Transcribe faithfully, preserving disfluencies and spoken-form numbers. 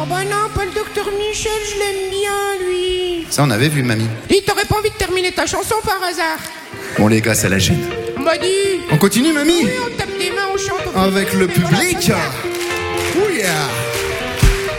bah non, pas le docteur Michel, je l'aime bien, lui. Ça, on avait vu, mamie. Et t'aurais pas envie de terminer ta chanson par hasard? Bon, les gars, ça la gêne. Bah dis. On continue, mamie? Oui, on tape des mains, on chante. Avec le public. Oh yeah.